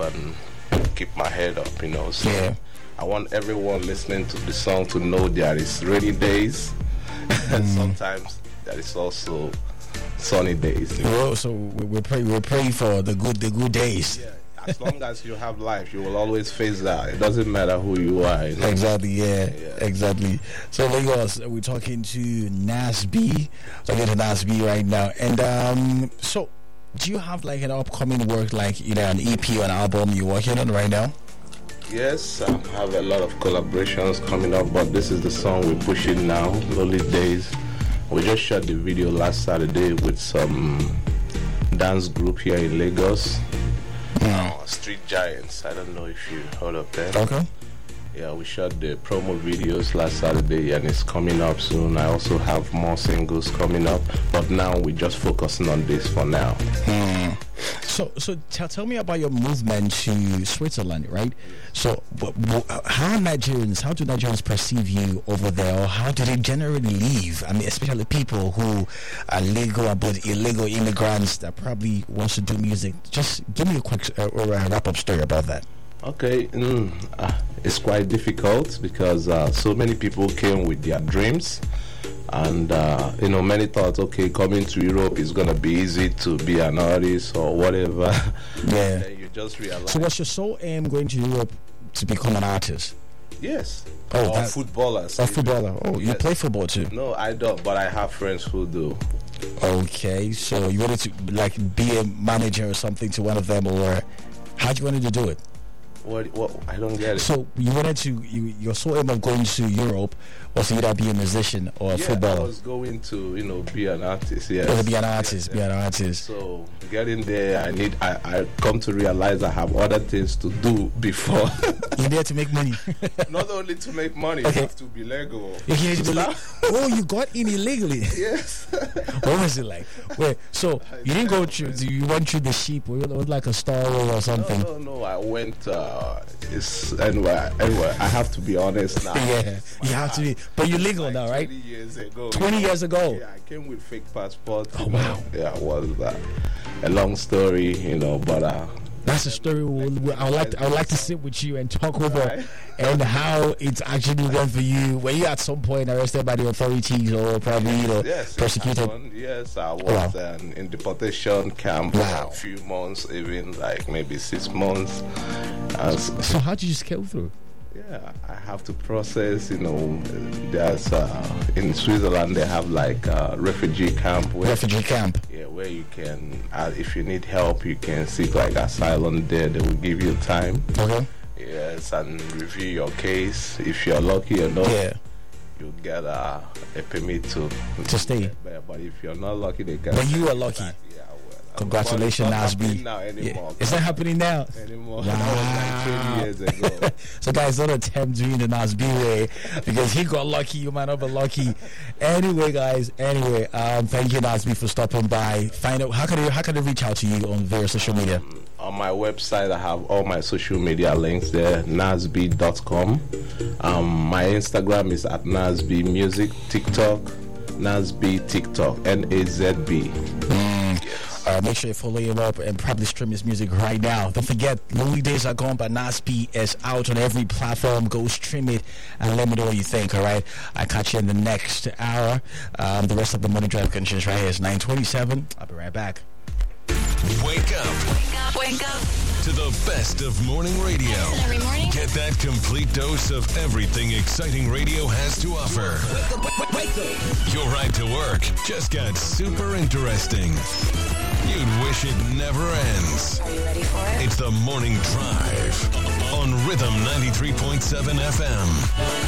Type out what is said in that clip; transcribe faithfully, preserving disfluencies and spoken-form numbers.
and keep my head up, you know. So Yeah. I want everyone listening to the song to know there is rainy days, and Mm. sometimes there is also sunny days. Well, so we we pray we pray for the good the good days. Yeah, as long as you have life, you will always face that. It doesn't matter who you are. You know? Exactly, yeah, Yeah. exactly. So Lagos, we're talking to Nas B. Talking to Nas B right now. And um, so do you have like an upcoming work, like either an E P or an album you're working on right now? Yes, I have a lot of collaborations coming up, but this is the song we're pushing now, Lonely Days. We just shot the video last Saturday with some dance group here in Lagos. Uh, Street Giants. I don't know if you heard of them. Okay. Yeah, we shot the promo videos last Saturday and it's coming up soon. I also have more singles coming up, but now we're just focusing on this for now. Hmm. So, so tell, tell me about your movement to Switzerland, right? So, w- w- how Nigerians, how do Nigerians perceive you over there, or how do they generally live? I mean, especially people who are legal but illegal immigrants that probably wants to do music. Just give me a quick uh, or a wrap-up story about that. Okay, mm, uh, it's quite difficult because uh, so many people came with their dreams. And, uh, you know, many thought, okay, coming to Europe is going to be easy to be an artist or whatever. Yeah. Then you just realize. So what's your sole aim going to Europe to become an artist? Yes. Oh, or that- footballers. A footballer. Oh, you Yes. play football too? No, I don't, but I have friends who do. Okay, so you wanted to like be a manager or something to one of them, or how'd you wanted to do it? What, what? I don't get it. So you wanted to, you, your sole aim of going to Europe was to either be a musician or a yeah, I footballer. was going to, you know, be an artist. Yes. Or to be an artist, Yes, be yes. an artist. So getting there, I need. I, I come to realize I have other things to do before. You're there to make money. Not only to make money, Okay. you have to be legal. You can't be like, Stop. oh, you got in illegally. Yes. What was it like? Wait, so you didn't go through, you went through the sheep, or it was like a story or something? No, no, no. I went. Uh, it's anyway. Anyway, I have to be honest now. Yeah, you have to be, but you're legal Like now, right? Twenty years ago. twenty years ago. Yeah, I came with fake passport. Oh, you know. wow. Yeah, it was uh, a long story, you know, but uh, That's a story we'll, we'll, I would like to, I would like to sit with you and talk over Right. and how it's actually went for you. Were you at some point arrested by the authorities or probably you know, yes, persecuted? I won. Yes, I was Wow. um, in deportation camp Wow. for a few months, even like maybe six months. As, So how did you scale through? yeah, I have to process. You know, there's uh, in Switzerland they have like a refugee camp where Refugee camp. yeah, where you can, uh, if you need help, you can seek like asylum there. They will give you time. Okay. Yes, and review your case. If you're lucky enough, Yeah. you get a, a permit to To stay. But, but if you're not lucky, they can. But you were lucky. Yeah, well, Congratulations, but it's not Nasby. happening now anymore. Yeah. It's not happening now. anymore. Wow. That was like twenty years ago. So guys, don't attempt doing the Nasby way because he got lucky, you might not be lucky. Anyway, guys, anyway, um, thank you Nasby for stopping by. Find out how can they how can they reach out to you on various social media? On my website, I have all my social media links there, nasby dot com. Um, my Instagram is at nasby music, TikTok, nasby TikTok, N A Z B. Uh, make sure you follow him up and probably stream his music right now. Don't forget, Lonely Days Are Gone by Nas B is out on every platform. Go stream it and let me know what you think, all right? I catch you in the next hour. Um, the rest of the Morning Drive conditions right here is nine twenty-seven. I'll be right back. Wake up Wake up, wake up. to the best of morning radio. Listen every morning. Get that complete dose of everything exciting radio has to offer. Your ride to work just got super interesting. You'd wish it never ends. Are you ready for it? It's the Morning Drive on Rhythm ninety-three point seven F M.